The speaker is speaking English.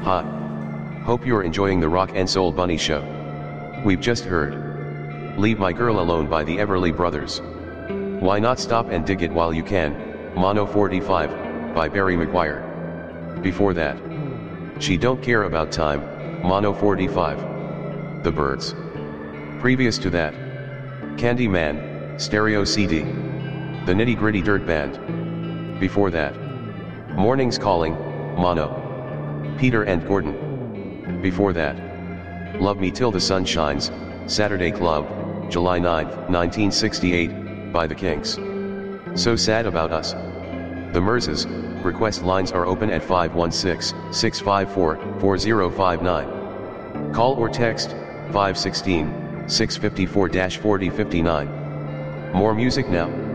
Hot. Hope you're enjoying the Rock and Soul Bunny show. We've just heard Leave My Girl Alone by the Everly Brothers. Why Not Stop and Dig It While You Can, Mono 45, by Barry McGuire. Before that, She Don't Care About Time, Mono 45. The Birds. Previous to that, Candyman, Stereo CD. The Nitty Gritty Dirt Band. Before that, Morning's Calling, Mono. Peter and Gordon. Before that, Love Me Till the Sun Shines, Saturday Club, July 9, 1968, by the Kinks. So Sad About Us. The Merzes. Request lines are open at 516-654-4059. Call or text, 516-654-4059. More music now.